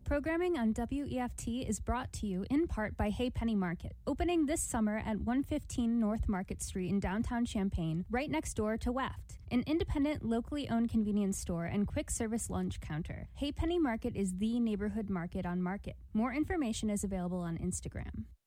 Programming on WEFT is brought to you in part by Hey Penny Market, opening this summer at 115 North Market Street in downtown Champaign, right next door to WEFT, an independent, locally owned convenience store and quick service lunch counter. Hey Penny Market is the neighborhood market on Market. More information is available on Instagram.